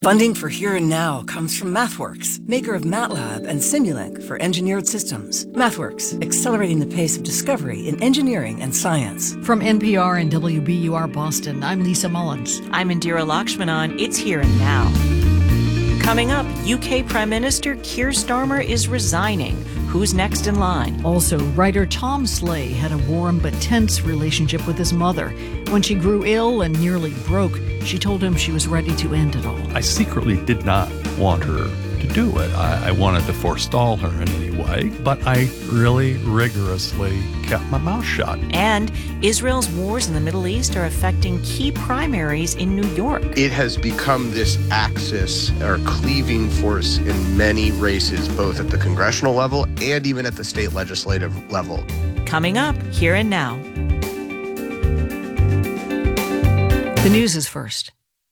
Funding for Here and Now comes from MathWorks, maker of MATLAB and Simulink for engineered systems. MathWorks, accelerating the pace of discovery in engineering and science. From NPR and WBUR Boston, I'm Lisa Mullins. I'm Indira Lakshmanan. It's Here and Now. Coming up, UK Prime Minister Keir Starmer is resigning. Who's next in line? Also, writer Tom Slay had a warm but tense relationship with his mother. When she grew ill and nearly broke, she told him she was ready to end it all. I secretly did not want her to do it. I wanted to forestall her in any way, but I really rigorously kept my mouth shut. And Israel's wars in the Middle East are affecting key primaries in New York. It has become this axis or cleaving force in many races, both at the congressional level and even at the state legislative level. Coming up, Here and Now. The news is first.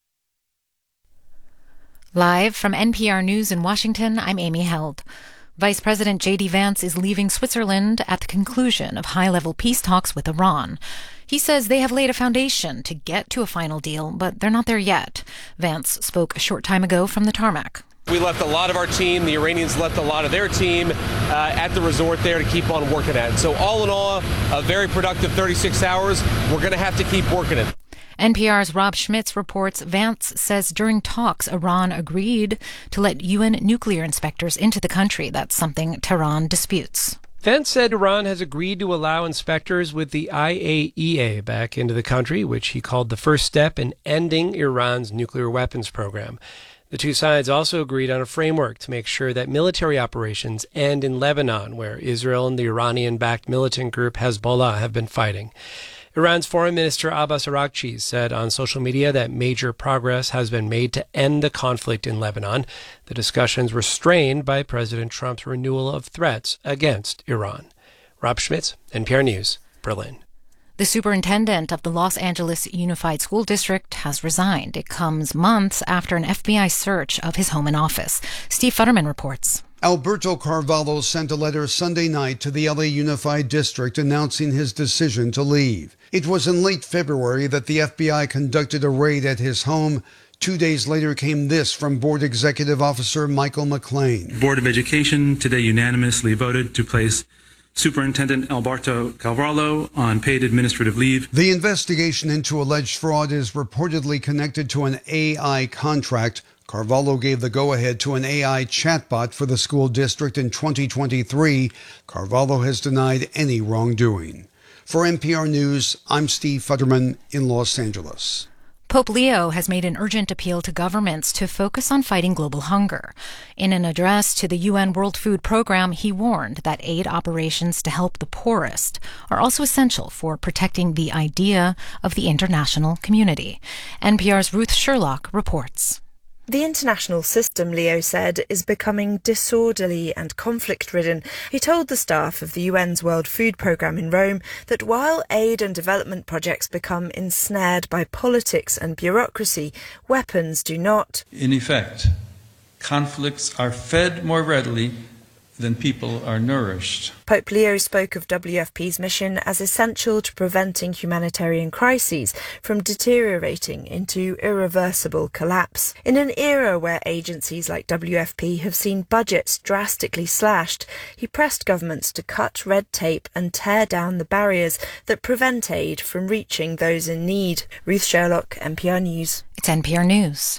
Live from NPR News in Washington, I'm Amy Held. Vice President J.D. Vance is leaving Switzerland at the conclusion of high-level peace talks with Iran. He says they have laid a foundation to get to a final deal, but they're not there yet. Vance spoke a short time ago from the tarmac. We left a lot of our team. The Iranians left a lot of their team at the resort there to keep on working at it. So all in all, a very productive 36 hours. We're going to have to keep working it. NPR's Rob Schmitz reports Vance says during talks, Iran agreed to let UN nuclear inspectors into the country. That's something Tehran disputes. Vance said Iran has agreed to allow inspectors with the IAEA back into the country, which he called the first step in ending Iran's nuclear weapons program. The two sides also agreed on a framework to make sure that military operations end in Lebanon, where Israel and the Iranian-backed militant group Hezbollah have been fighting. Iran's Foreign Minister Abbas Araghchi said on social media that major progress has been made to end the conflict in Lebanon. The discussions were strained by President Trump's renewal of threats against Iran. Rob Schmitz, NPR News, Berlin. The superintendent of the Los Angeles Unified School District has resigned. It comes months after an FBI search of his home and office. Steve Futterman reports. Alberto Carvalho sent a letter Sunday night to the LA Unified District announcing his decision to leave. It was in late February that the FBI conducted a raid at his home. 2 days later came this from Board Executive Officer Michael McLean. Board of Education today unanimously voted to place Superintendent Alberto Carvalho on paid administrative leave. The investigation into alleged fraud is reportedly connected to an AI contract. Carvalho gave the go-ahead to an AI chatbot for the school district in 2023. Carvalho has denied any wrongdoing. For NPR News, I'm Steve Futterman in Los Angeles. Pope Leo has made an urgent appeal to governments to focus on fighting global hunger. In an address to the UN World Food Program, he warned that aid operations to help the poorest are also essential for protecting the idea of the international community. NPR's Ruth Sherlock reports. The international system, Leo said, is becoming disorderly and conflict-ridden. He told the staff of the UN's World Food Programme in Rome that while aid and development projects become ensnared by politics and bureaucracy, weapons do not. In effect, conflicts are fed more readily than people are nourished. Pope Leo spoke of WFP's mission as essential to preventing humanitarian crises from deteriorating into irreversible collapse. In an era where agencies like WFP have seen budgets drastically slashed, he pressed governments to cut red tape and tear down the barriers that prevent aid from reaching those in need. Ruth Sherlock, NPR News. It's NPR News.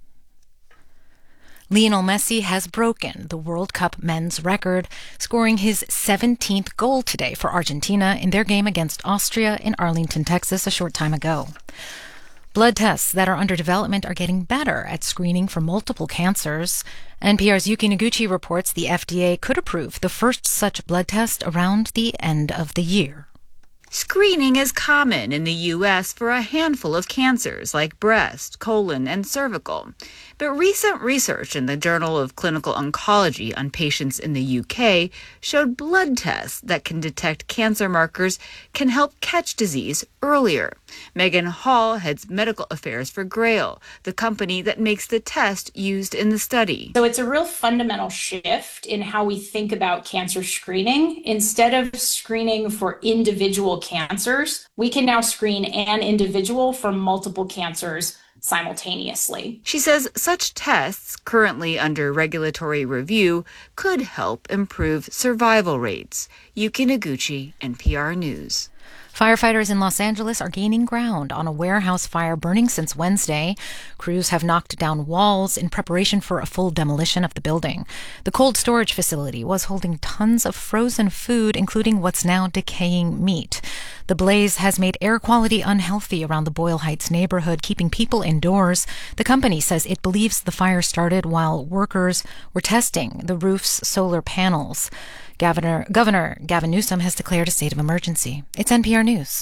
Lionel Messi has broken the World Cup men's record, scoring his 17th goal today for Argentina in their game against Austria in Arlington, Texas, a short time ago. Blood tests that are under development are getting better at screening for multiple cancers. NPR's Yuki Noguchi reports the FDA could approve the first such blood test around the end of the year. Screening is common in the U.S. for a handful of cancers like breast, colon, and cervical. But recent research in the Journal of Clinical Oncology on patients in the U.K. showed blood tests that can detect cancer markers can help catch disease earlier. Megan Hall heads medical affairs for Grail, the company that makes the test used in the study. So it's a real fundamental shift in how we think about cancer screening. Instead of screening for individual cancers, we can now screen an individual for multiple cancers simultaneously. She says such tests, currently under regulatory review, could help improve survival rates. Yuki Noguchi, NPR News. Firefighters in Los Angeles are gaining ground on a warehouse fire burning since Wednesday. Crews have knocked down walls in preparation for a full demolition of the building. The cold storage facility was holding tons of frozen food, including what's now decaying meat. The blaze has made air quality unhealthy around the Boyle Heights neighborhood, keeping people indoors. The company says it believes the fire started while workers were testing the roof's solar panels. Governor Gavin Newsom has declared a state of emergency. It's NPR News.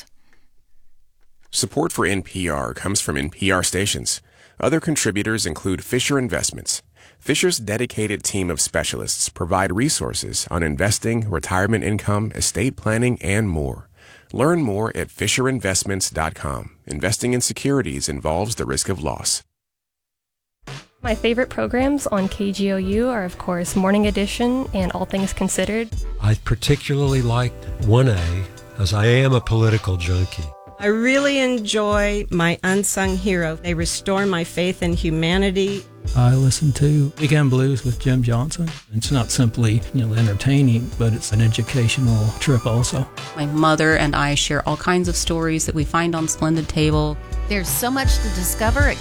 Support for NPR comes from NPR stations. Other contributors include Fisher Investments. Fisher's dedicated team of specialists provide resources on investing, retirement income, estate planning, and more. Learn more at FisherInvestments.com. Investing in securities involves the risk of loss. My favorite programs on KGOU are, of course, Morning Edition and All Things Considered. I particularly liked 1A, as I am a political junkie. I really enjoy My Unsung Hero. They restore my faith in humanity. I listen to Weekend Blues with Jim Johnson. It's not simply, entertaining, but it's an educational trip also. My mother and I share all kinds of stories that we find on Splendid Table. There's so much to discover at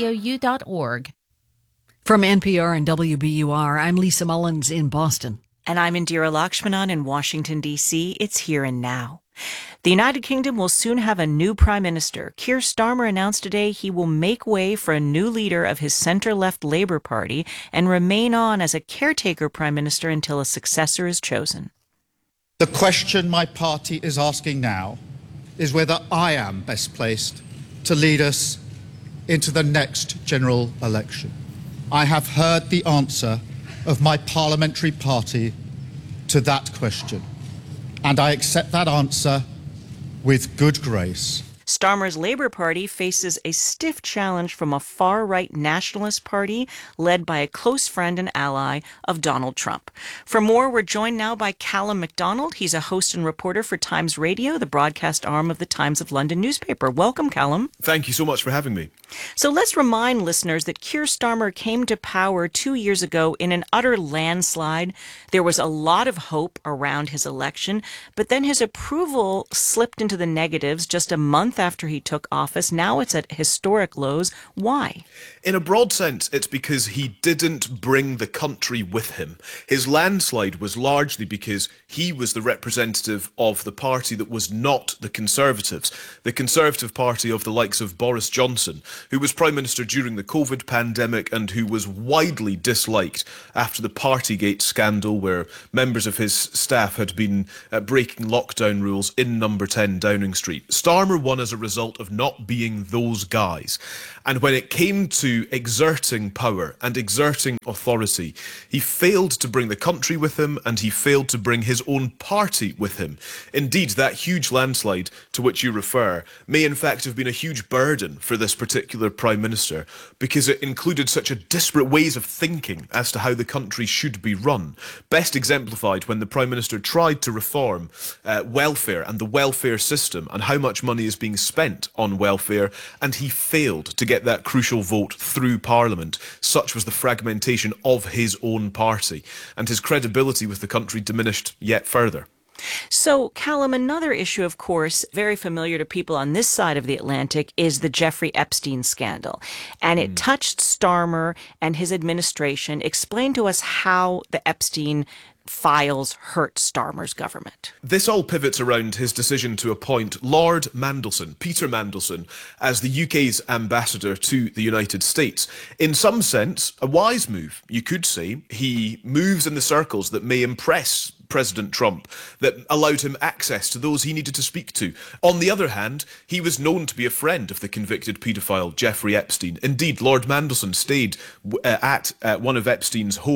kgou.org. From NPR and WBUR, I'm Lisa Mullins in Boston. And I'm Indira Lakshmanan in Washington, D.C. It's Here and Now. The United Kingdom will soon have a new prime minister. Keir Starmer announced today he will make way for a new leader of his center-left Labour Party and remain on as a caretaker prime minister until a successor is chosen. The question my party is asking now is whether I am best placed to lead us into the next general election. I have heard the answer of my parliamentary party to that question, and I accept that answer with good grace. Starmer's Labour Party faces a stiff challenge from a far-right nationalist party led by a close friend and ally of Donald Trump. For more, we're joined now by Callum MacDonald. He's a host and reporter for Times Radio, the broadcast arm of the Times of London newspaper. Welcome, Callum. Thank you so much for having me. So let's remind listeners that Keir Starmer came to power 2 years ago in an utter landslide. There was a lot of hope around his election, but then his approval slipped into the negatives just a month after he took office. Now it's at historic lows. Why? In a broad sense, it's because he didn't bring the country with him. His landslide was largely because he was the representative of the party that was not the Conservatives, the Conservative Party of the likes of Boris Johnson, who was Prime Minister during the COVID pandemic and who was widely disliked after the Partygate scandal, where members of his staff had been breaking lockdown rules in Number 10 Downing Street. Starmer won as a result of not being those guys. And when it came to exerting power and exerting authority, he failed to bring the country with him, and he failed to bring his own party with him. Indeed, that huge landslide to which you refer may in fact have been a huge burden for this particular Prime Minister, because it included such a disparate ways of thinking as to how the country should be run. Best exemplified when the Prime Minister tried to reform welfare and the welfare system and how much money is being spent on welfare, and he failed to get that crucial vote through Parliament. Such was the fragmentation of his own party, and his credibility with the country diminished yet further. So, Callum, another issue, of course, very familiar to people on this side of the Atlantic is the Jeffrey Epstein scandal. And it touched Starmer and his administration. Explain to us how the Epstein files hurt Starmer's government. This all pivots around his decision to appoint Lord Mandelson, Peter Mandelson, as the UK's ambassador to the United States. In some sense, a wise move, you could say. He moves in the circles that may impress President Trump, that allowed him access to those he needed to speak to. On the other hand, he was known to be a friend of the convicted paedophile Jeffrey Epstein. Indeed, Lord Mandelson stayed at one of Epstein's homes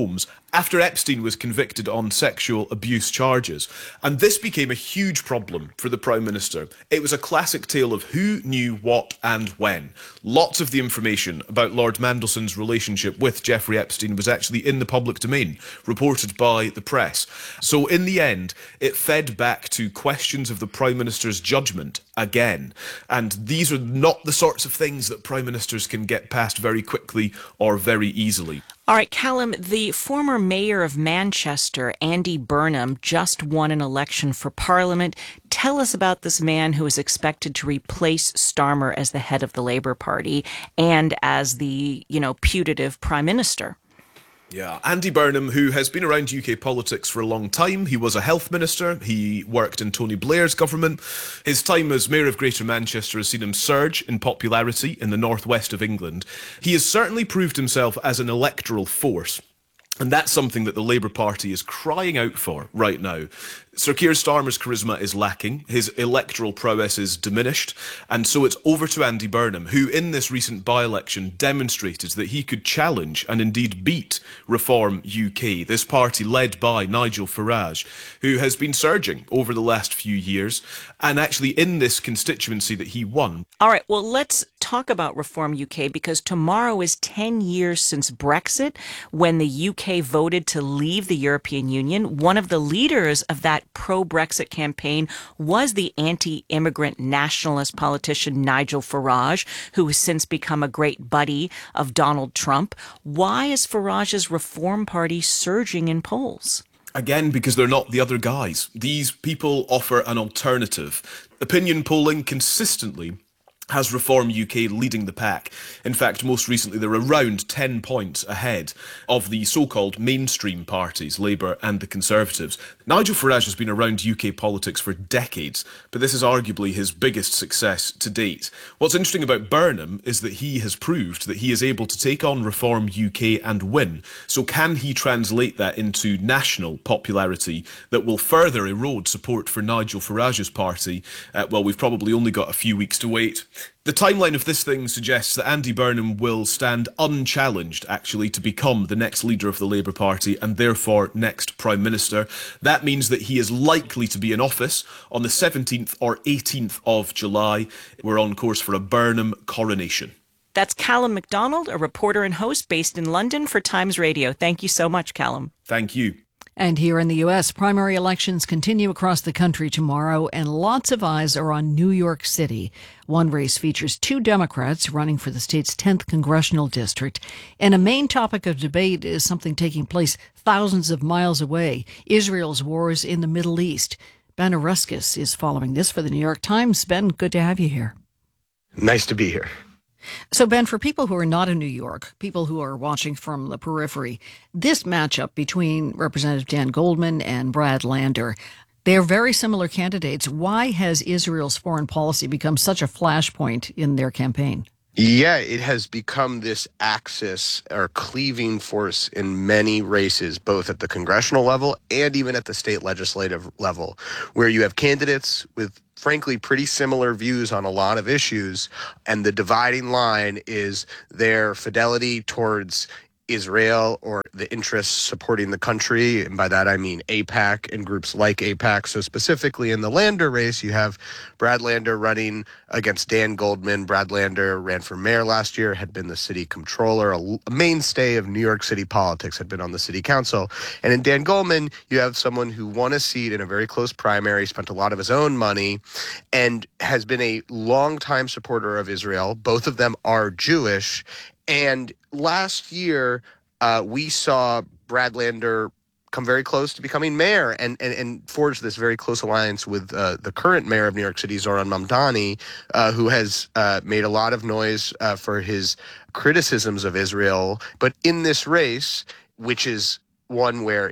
after Epstein was convicted on sexual abuse charges. And this became a huge problem for the Prime Minister. It was a classic tale of who knew what and when. Lots of the information about Lord Mandelson's relationship with Jeffrey Epstein was actually in the public domain, reported by the press. So in the end, it fed back to questions of the Prime Minister's judgment again. And these are not the sorts of things that Prime Ministers can get past very quickly or very easily. All right, Callum, the former mayor of Manchester, Andy Burnham, just won an election for Parliament. Tell us about this man who is expected to replace Starmer as the head of the Labour Party and as the, putative Prime Minister. Yeah, Andy Burnham, who has been around UK politics for a long time. He was a health minister. He worked in Tony Blair's government. His time as Mayor of Greater Manchester has seen him surge in popularity in the northwest of England. He has certainly proved himself as an electoral force. And that's something that the Labour Party is crying out for right now. Sir Keir Starmer's charisma is lacking, his electoral prowess is diminished, and so it's over to Andy Burnham, who in this recent by-election demonstrated that he could challenge and indeed beat Reform UK, this party led by Nigel Farage, who has been surging over the last few years, and actually in this constituency that he won. All right, well, let's talk about Reform UK, because tomorrow is 10 years since Brexit, when the UK voted to leave the European Union. One of the leaders of that pro-Brexit campaign was the anti-immigrant nationalist politician Nigel Farage, who has since become a great buddy of Donald Trump. Why is Farage's Reform Party surging in polls? Again, because they're not the other guys. These people offer an alternative. Opinion polling consistently has Reform UK leading the pack. In fact, most recently, they're around 10 points ahead of the so-called mainstream parties, Labour and the Conservatives. Nigel Farage has been around UK politics for decades, but this is arguably his biggest success to date. What's interesting about Burnham is that he has proved that he is able to take on Reform UK and win. So can he translate that into national popularity that will further erode support for Nigel Farage's party? Well, we've probably only got a few weeks to wait. The timeline of this thing suggests that Andy Burnham will stand unchallenged, actually, to become the next leader of the Labour Party and therefore next Prime Minister. That means that he is likely to be in office on the 17th or 18th of July. We're on course for a Burnham coronation. That's Callum MacDonald, a reporter and host based in London for Times Radio. Thank you so much, Callum. Thank you. And here in the U.S., primary elections continue across the country tomorrow, and lots of eyes are on New York City. One race features two Democrats running for the state's 10th congressional district, and a main topic of debate is something taking place thousands of miles away, Israel's wars in the Middle East. Ben Oreskes is following this for the New York Times. Ben, good to have you here. Nice to be here. So, Ben, for people who are not in New York, people who are watching from the periphery, this matchup between Representative Dan Goldman and Brad Lander, they are very similar candidates. Why has Israel's foreign policy become such a flashpoint in their campaign? Yeah, it has become this axis or cleaving force in many races, both at the congressional level and even at the state legislative level, where you have candidates with frankly pretty similar views on a lot of issues, and the dividing line is their fidelity towards Israel or the interests supporting the country, and by that I mean AIPAC and groups like AIPAC. So specifically in the Lander race, you have Brad Lander running against Dan Goldman. Brad Lander ran for mayor last year, had been the city comptroller, a mainstay of New York City politics, had been on the city council. And in Dan Goldman, you have someone who won a seat in a very close primary, spent a lot of his own money, and has been a longtime supporter of Israel. Both of them are Jewish. And last year, we saw Brad Lander come very close to becoming mayor and forge this very close alliance with the current mayor of New York City, Zohran Mamdani, who has made a lot of noise for his criticisms of Israel. But in this race, which is one where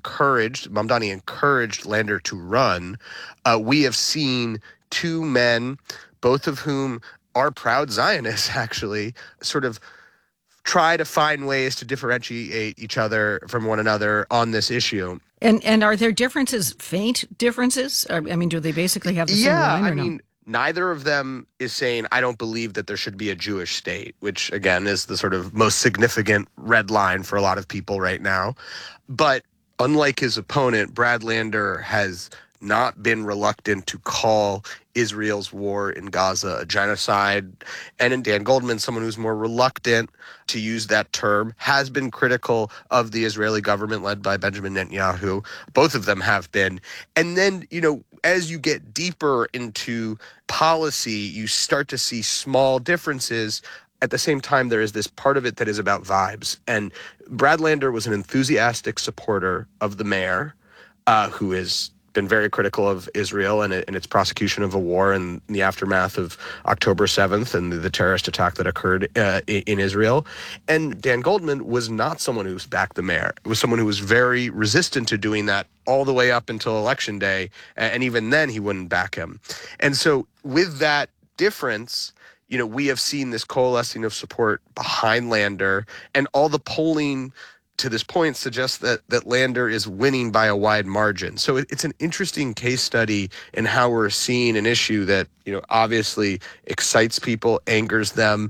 Mamdani encouraged Lander to run, we have seen two men, both of whom are proud Zionists, actually, sort of try to find ways to differentiate each other from one another on this issue. And are there differences, faint differences? I mean, do they basically have the same line or no? Neither of them is saying, I don't believe that there should be a Jewish state, which, again, is the sort of most significant red line for a lot of people right now. But unlike his opponent, Brad Lander has not been reluctant to call Israel's war in Gaza a genocide. And in Dan Goldman, someone who's more reluctant to use that term, has been critical of the Israeli government led by Benjamin Netanyahu. Both of them have been. And then, as you get deeper into policy, you start to see small differences. At the same time, there is this part of it that is about vibes. And Brad Lander was an enthusiastic supporter of the mayor, who has been very critical of Israel and its prosecution of a war in the aftermath of October 7th and the terrorist attack that occurred in Israel. And Dan Goldman was not someone who's backed the mayor. It was someone who was very resistant to doing that all the way up until Election Day. And even then, he wouldn't back him. And so with that difference, we have seen this coalescing of support behind Lander, and all the polling to this point suggests that Lander is winning by a wide margin. So it's an interesting case study in how we're seeing an issue that, obviously excites people, angers them,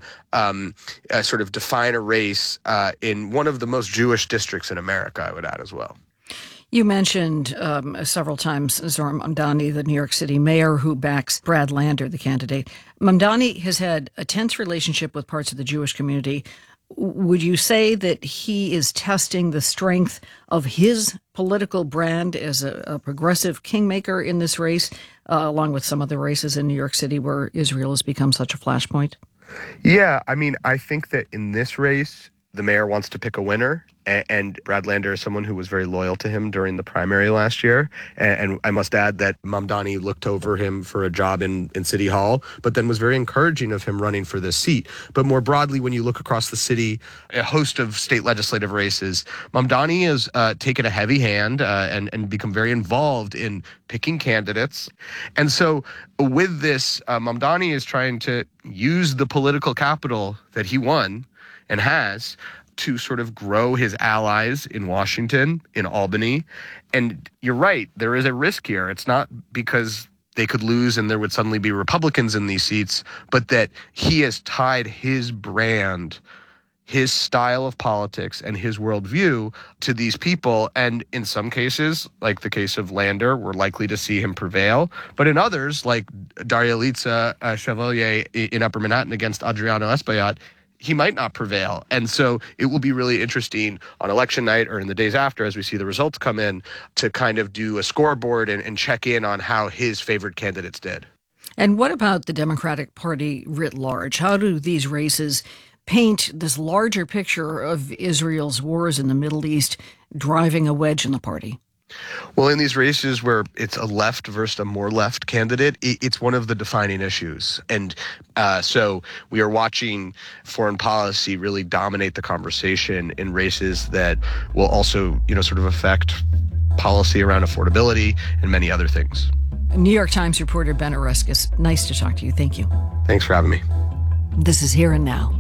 sort of define a race in one of the most Jewish districts in America, I would add as well. You mentioned several times Zohran Mamdani, the New York City mayor who backs Brad Lander, the candidate. Mamdani has had a tense relationship with parts of the Jewish community. Would you say that he is testing the strength of his political brand as a progressive kingmaker in this race, along with some of the races in New York City where Israel has become such a flashpoint? Yeah, I think that in this race, the mayor wants to pick a winner, and Brad Lander is someone who was very loyal to him during the primary last year. And I must add that Mamdani looked over him for a job in City Hall, but then was very encouraging of him running for this seat. But more broadly, when you look across the city, a host of state legislative races, Mamdani has taken a heavy hand and become very involved in picking candidates. And so with this, Mamdani is trying to use the political capital that he won and has to sort of grow his allies in Washington, in Albany. And you're right, there is a risk here. It's not because they could lose and there would suddenly be Republicans in these seats, but that he has tied his brand, his style of politics, and his worldview to these people. And in some cases, like the case of Lander, we're likely to see him prevail. But in others, like Daria-Liza Chevalier in Upper Manhattan against Adriano Espaillat, he might not prevail. And so it will be really interesting on election night or in the days after, as we see the results come in, to kind of do a scoreboard and check in on how his favorite candidates did. And what about the Democratic Party writ large? How do these races paint this larger picture of Israel's wars in the Middle East driving a wedge in the party? Well, in these races where it's a left versus a more left candidate, it's one of the defining issues. And so we are watching foreign policy really dominate the conversation in races that will also, sort of affect policy around affordability and many other things. New York Times reporter Ben Oreskes, nice to talk to you. Thank you. Thanks for having me. This is Here and Now.